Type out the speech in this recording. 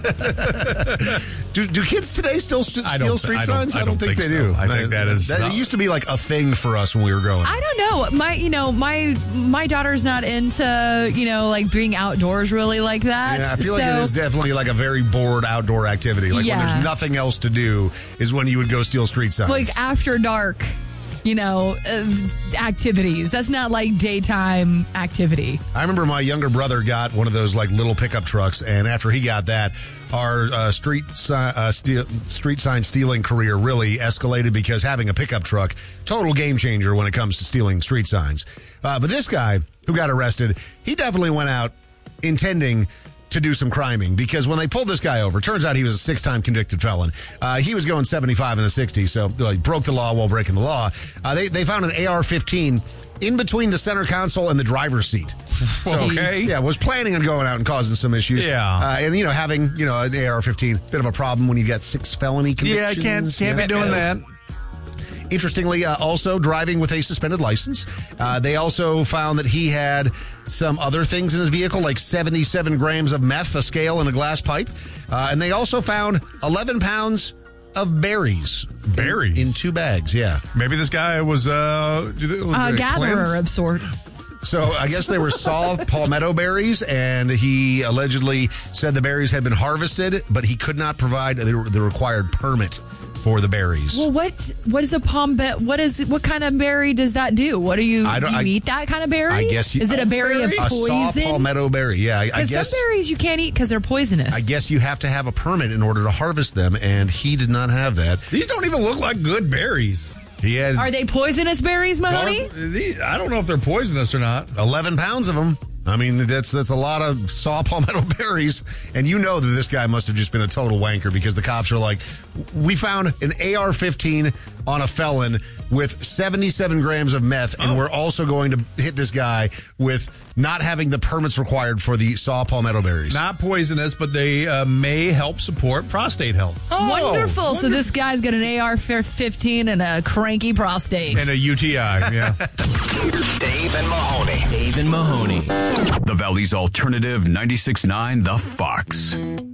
Do kids today still steal street signs? I don't think they do. I think that used to be like a thing for us when we were growing up. I don't know. My daughter's not into, like being outdoors really like that. Yeah, I feel like it is definitely like a very bored outdoor activity. Like when there's nothing else to do is when you would go steal street signs. Like after dark, activities. That's not like daytime activity. I remember my younger brother got one of those like little pickup trucks, and after he got that, our street sign stealing career really escalated because having a pickup truck, total game changer when it comes to stealing street signs. But this guy who got arrested, he definitely went out intending to do some criming, because when they pulled this guy over, turns out he was a 6-time convicted felon. He was going 75 in a 60, so he broke the law while breaking the law. They found an AR-15 in between the center console and the driver's seat. So, was planning on going out and causing some issues. Yeah. And, having, an AR-15, bit of a problem when you got 6 felony convictions. Yeah, can't be doing that. Interestingly, also driving with a suspended license. They also found that he had some other things in his vehicle, like 77 grams of meth, a scale, and a glass pipe. And they also found 11 pounds of berries. Berries? In 2 bags, yeah. Maybe this guy was a gatherer of sorts. So I guess they were saw palmetto berries, and he allegedly said the berries had been harvested, but he could not provide the required permit for the berries. Well, what is a what kind of berry does that do? Do you eat that kind of berry? I guess is it a berry of poison? A saw palmetto berry, yeah. I guess some berries you can't eat because they're poisonous. I guess you have to have a permit in order to harvest them, and he did not have that. These don't even look like good berries. Are they poisonous berries, Mahoney? I don't know if they're poisonous or not. 11 pounds of them. I mean, that's a lot of saw palmetto berries. And that this guy must have just been a total wanker, because the cops are like, we found an AR-15 on a felon with 77 grams of meth, and we're also going to hit this guy with not having the permits required for the saw palmetto berries. Not poisonous, but they may help support prostate health. Wonderful. So this guy's got an AR-15 and a cranky prostate. And a UTI, yeah. Dave and Mahoney. The Valley's alternative 96.9 The Fox.